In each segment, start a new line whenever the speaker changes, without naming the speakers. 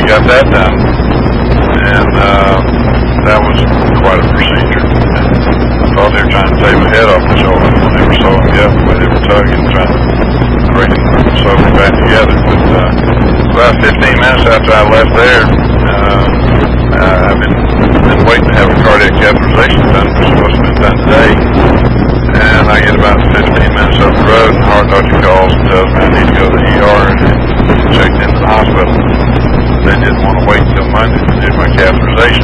got that done, and that was quite a procedure. I thought they were trying to take my head off my shoulder when they were sewing me up, the way they were tugging, trying to break and sew me back together. But about 15 minutes after I left there, I've been waiting to have a cardiac catheterization done, which was supposed to have been done today. And I get about 15 minutes up the road, and the heart doctor calls and tells me I need to go to the ER and checked into the hospital. They didn't want to wait until Monday to do my catheterization.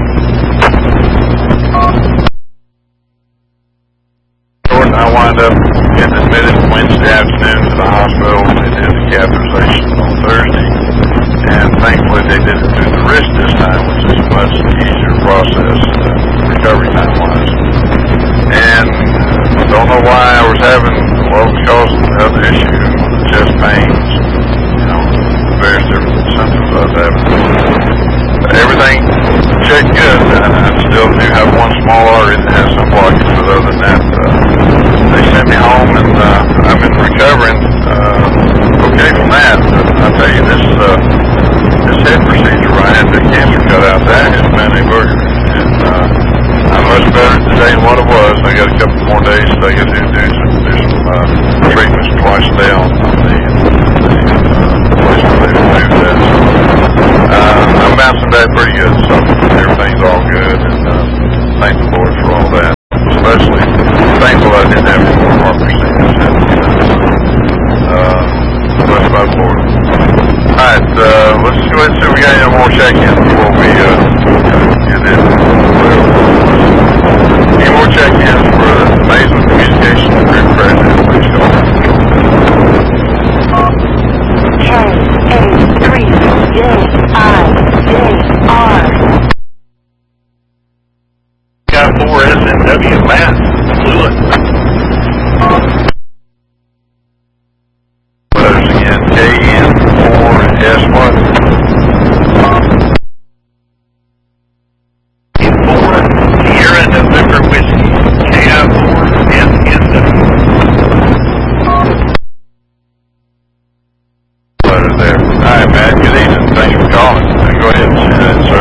I wind up getting admitted Wednesday afternoon to the hospital. They did the catheterization on Thursday, and thankfully they did it through the wrist this time, which is a much easier process, recovery time-wise. And don't know why I was having, well, because of the other issue, chest pains, various different symptoms I was having. Everything checked good. I still do have one small artery that has some blockage, but other than that, they sent me home, and I've been recovering okay from that. But I tell you, this head procedure where I had the cancer cut out, that has been a burger. And I'm much better today than what it was. I got a couple more days that I got to do some treatments twice a day on the place where they removed that. So, I'm bouncing back pretty good, so everything's all good, and thank the Lord for all that. Especially thankful I didn't have any more heart procedures. Blessed by the Lord. Alright, let's go ahead and see if we got any more check-ins before we get in. Any more check-ins for the Amazing Communication Group President, please go ahead.
K-A-3-J-I-J-R.
Got 4 SMW, Matt Lewis. Letters again, KN4S1. Sierra November Whiskey, KI4NNW. Letter there. Alright, Matt, good evening. Thanks for calling. Go ahead and see that, sir.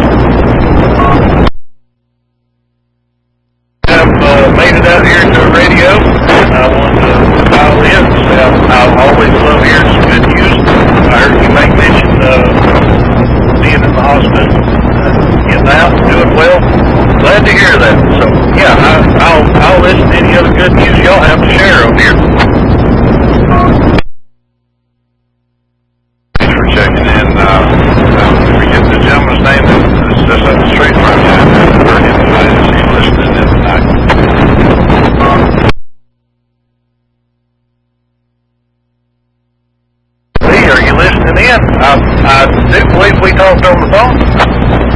Made it out here to the radio, and I wanted to dial in and say I always love hearing some good news. I heard you make mention of being in the hospital, getting out, doing well. Glad to hear that. So yeah, I'll listen to any other good news y'all have to share over here. Thanks for checking in. If we get the gentleman's name that's just up the street from you, and heard him tonight, is he listening in tonight? Lee, are you listening in? I do believe we talked on the phone.